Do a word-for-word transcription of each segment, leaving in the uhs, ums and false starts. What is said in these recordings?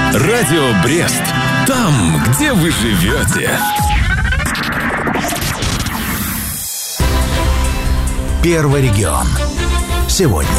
Радио Брест. Там, где вы живете. Первый регион. Сегодня.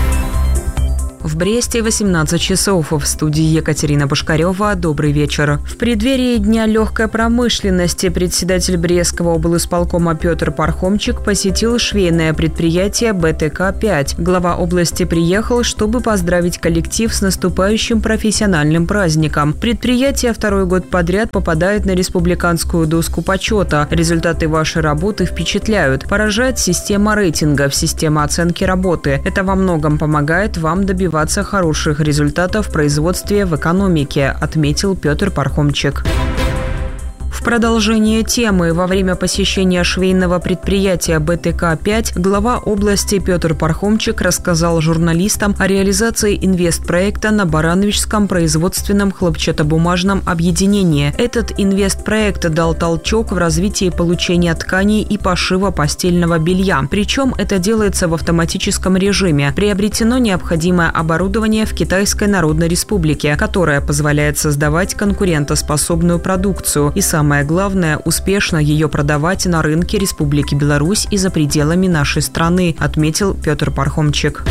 В Бресте восемнадцать часов. В студии Екатерина Пушкарева. Добрый вечер. В преддверии Дня легкой промышленности председатель Брестского облисполкома Петр Пархомчик посетил швейное предприятие бэ тэ ка пять. Глава области приехал, чтобы поздравить коллектив с наступающим профессиональным праздником. Предприятие второй год подряд попадает на республиканскую доску почета. Результаты вашей работы впечатляют. Поражает система рейтингов, система оценки работы. Это во многом помогает вам добиваться хороших результатов в производстве, в экономике, отметил Петр Пархомчик. В продолжение темы, во время посещения швейного предприятия бэ тэ ка пять глава области Петр Пархомчик рассказал журналистам о реализации инвестпроекта на Барановичском производственном хлопчатобумажном объединении. Этот инвестпроект дал толчок в развитии получения тканей и пошива постельного белья. Причем это делается в автоматическом режиме. Приобретено необходимое оборудование в Китайской Народной Республике, которое позволяет создавать конкурентоспособную продукцию и, самое главное, успешно ее продавать на рынке Республики Беларусь и за пределами нашей страны, отметил Петр Пархомчик.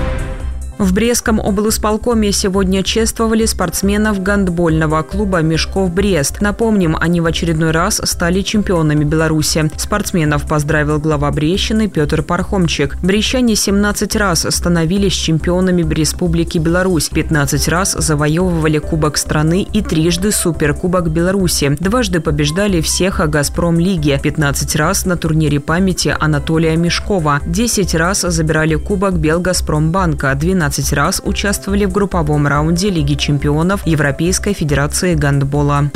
В Брестском облисполкоме сегодня чествовали спортсменов гандбольного клуба «Мешков Брест». Напомним, они в очередной раз стали чемпионами Беларуси. Спортсменов поздравил глава Брестщины Петр Пархомчик. Брестчане семнадцать раз становились чемпионами Республики Беларусь, пятнадцать раз завоевывали Кубок страны и трижды Суперкубок Беларуси. Дважды побеждали всех о «Газпром-лиге», пятнадцать раз на турнире памяти Анатолия Мешкова, десять раз забирали Кубок Белгазпромбанка, двенадцать раз участвовали в групповом раунде Лиги чемпионов Европейской Федерации гандбола.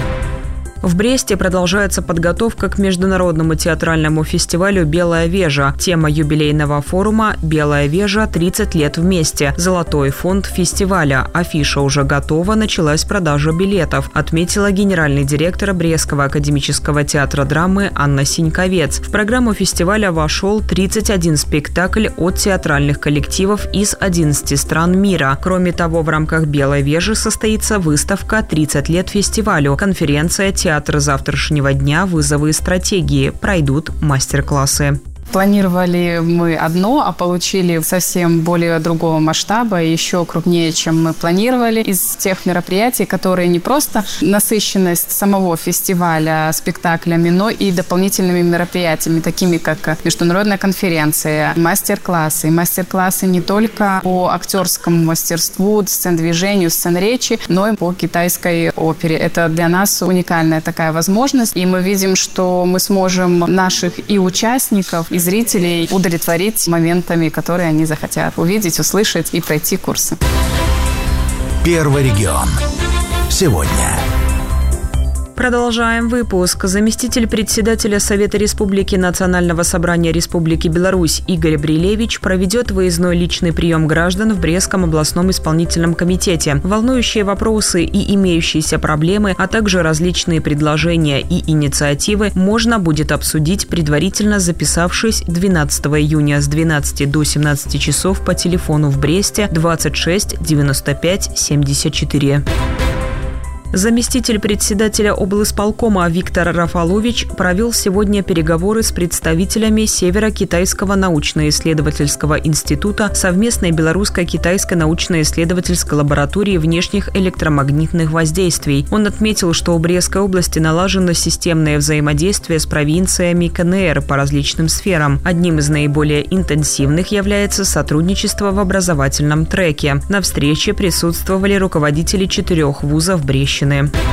В Бресте продолжается подготовка к международному театральному фестивалю «Белая вежа». Тема юбилейного форума «Белая вежа. тридцать лет вместе». Золотой фонд фестиваля. Афиша уже готова, началась продажа билетов, отметила генеральный директор Брестского академического театра драмы Анна Синьковец. В программу фестиваля вошел тридцать один спектакль от театральных коллективов из одиннадцати стран мира. Кроме того, в рамках «Белой вежи» состоится выставка «тридцать лет фестивалю», конференция «Театр Театр завтрашнего дня. Вызовы и стратегии». Пройдут мастер-классы. Планировали мы одно, а получили совсем более другого масштаба, еще крупнее, чем мы планировали. Из тех мероприятий, которые не просто насыщенность самого фестиваля спектаклями, но и дополнительными мероприятиями, такими как международная конференция, мастер-классы. Мастер-классы не только по актерскому мастерству, сцен-движению, сцен-речи, но и по китайской опере. Это для нас уникальная такая возможность, и мы видим, что мы сможем наших и участников, и зрителей удовлетворить моментами, которые они захотят увидеть, услышать и пройти курсы. Первый регион. Сегодня. Продолжаем выпуск. Заместитель председателя Совета Республики Национального собрания Республики Беларусь Игорь Брилевич проведет выездной личный прием граждан в Брестском областном исполнительном комитете. Волнующие вопросы и имеющиеся проблемы, а также различные предложения и инициативы можно будет обсудить, предварительно записавшись двенадцатого июня с двенадцати до семнадцати часов по телефону в Бресте двадцать шесть девяносто пять семьдесят четыре. Заместитель председателя облисполкома Виктор Рафалович провел сегодня переговоры с представителями Северо-Китайского научно-исследовательского института совместной белорусско-китайской научно-исследовательской лаборатории внешних электромагнитных воздействий. Он отметил, что у Брестской области налажено системное взаимодействие с провинциями ка эн эр по различным сферам. Одним из наиболее интенсивных является сотрудничество в образовательном треке. На встрече присутствовали руководители четырех вузов Брестщины.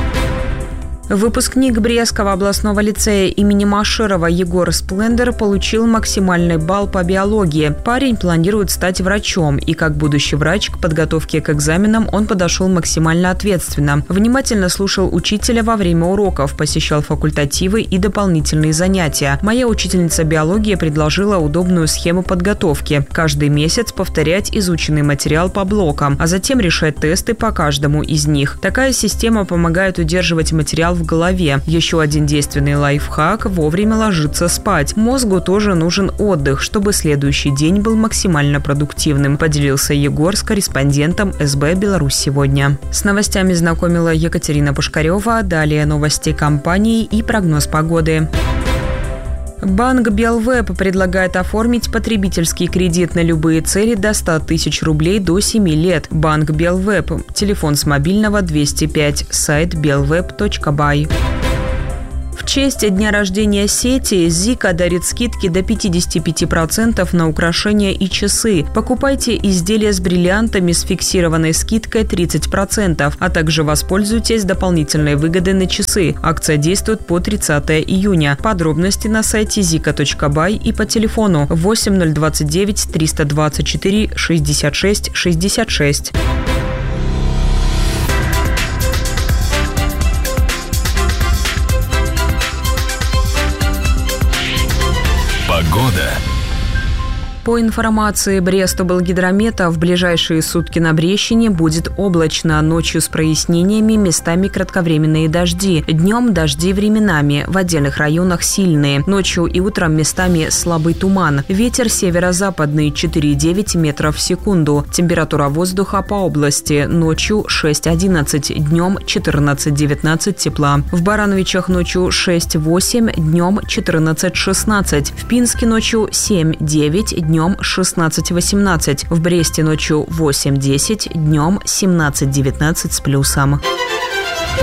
Выпускник Брестского областного лицея имени Машерова Егор Сплендер получил максимальный балл по биологии. Парень планирует стать врачом, и как будущий врач к подготовке к экзаменам он подошел максимально ответственно. Внимательно слушал учителя во время уроков, посещал факультативы и дополнительные занятия. Моя учительница биологии предложила удобную схему подготовки. Каждый месяц повторять изученный материал по блокам, а затем решать тесты по каждому из них. Такая система помогает удерживать материал в голове. Еще один действенный лайфхак – вовремя ложиться спать. Мозгу тоже нужен отдых, чтобы следующий день был максимально продуктивным, поделился Егор с корреспондентом эс бэ «Беларусь сегодня». С новостями знакомила Екатерина Пушкарева. Далее новости компании и прогноз погоды. Банк Белвеб предлагает оформить потребительский кредит на любые цели до ста тысяч рублей до семи лет. Банк Белвеб. Телефон с мобильного двести пять. Сайт белвеб точка бай. В честь дня рождения сети Зика дарит скидки до пятидесяти пяти процентов на украшения и часы. Покупайте изделия с бриллиантами с фиксированной скидкой тридцать процентов, а также воспользуйтесь дополнительной выгодой на часы. Акция действует по тридцатого июня. Подробности на сайте зика точка бай и по телефону восемь ноль двадцать девять триста двадцать четыре шестьдесят шесть шестьдесят шесть. Погода. По информации Брестоблгидромета, в ближайшие сутки на Брещине будет облачно, ночью с прояснениями, местами кратковременные дожди. Днем дожди временами, в отдельных районах сильные. Ночью и утром местами слабый туман. Ветер северо-западный четыре и девять метров в секунду. Температура воздуха по области ночью шесть одиннадцать, днем четырнадцать девятнадцать тепла. В Барановичах ночью шесть восемь, днем четырнадцать шестнадцать. В Пинске ночью семь девять, днем шестнадцать восемнадцать. В Бресте ночью восемь десять, днем семнадцать девятнадцать с плюсом.